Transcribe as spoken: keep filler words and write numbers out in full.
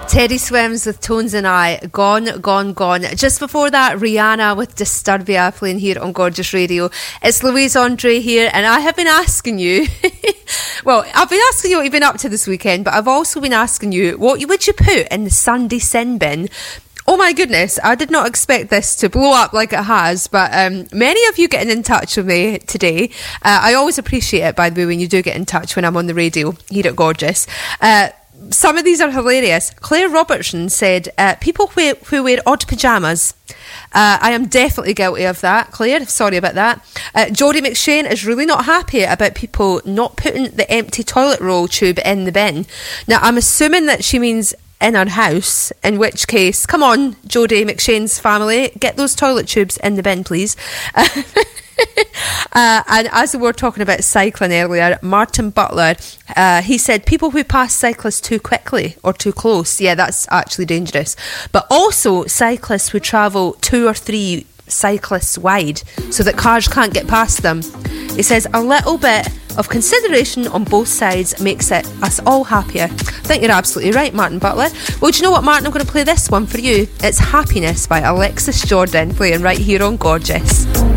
Teddy Swims with Tones and I, Gone, Gone, Gone. Just before that, Rihanna with Disturbia playing here on Gorgeous Radio. It's Louise Andre here, and I have been asking you, well, I've been asking you what you've been up to this weekend, but I've also been asking you, what would you put in the Sunday sin bin? Oh my goodness, I did not expect this to blow up like it has, but um, many of you getting in touch with me today. Uh, I always appreciate it, by the way, when you do get in touch when I'm on the radio here at Gorgeous. Uh, Some of these are hilarious. Claire Robertson said, uh, people who, who wear odd pyjamas. Uh, I am definitely guilty of that, Claire. Sorry about that. Uh, Jodie McShane is really not happy about people not putting the empty toilet roll tube in the bin. Now, I'm assuming that she means in her house, in which case, come on, Jodie McShane's family, get those toilet tubes in the bin, please. Uh, and as we were talking about cycling earlier, Martin Butler, uh, he said people who pass cyclists too quickly or too close, yeah, that's actually dangerous. But also cyclists who travel two or three cyclists wide so that cars can't get past them. He says a little bit of consideration on both sides makes it us all happier. I think you're absolutely right, Martin Butler. Well, do you know what, Martin? I'm going to play this one for you. It's Happiness by Alexis Jordan, playing right here on Gorgeous.